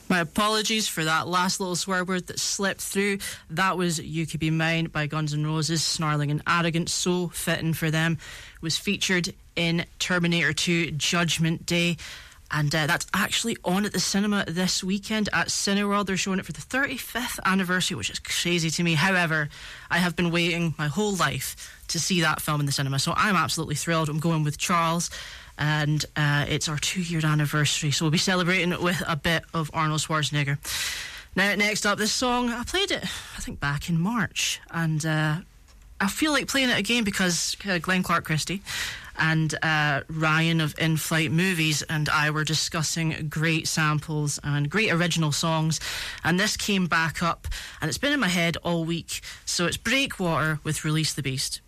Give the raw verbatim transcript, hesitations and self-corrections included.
My apologies for that last little swear word that slipped through. That was You Could Be Mine by Guns N' Roses, snarling and arrogant, so fitting for them. It was featured in Terminator two Judgment Day, and uh, that's actually on at the cinema this weekend at Cineworld. They're showing it for the thirty-fifth anniversary, which is crazy to me. However, I have been waiting my whole life to see that film in the cinema, so I'm absolutely thrilled. I'm going with Charles, and uh, it's our two-year anniversary, so we'll be celebrating it with a bit of Arnold Schwarzenegger. Now, next up, this song, I played it, I think, back in March, and uh, I feel like playing it again because uh, Glenn Clark Christie and uh, Ryan of In Flight Movies and I were discussing great samples and great original songs, and this came back up, and it's been in my head all week, so it's Breakwater with Release the Beast.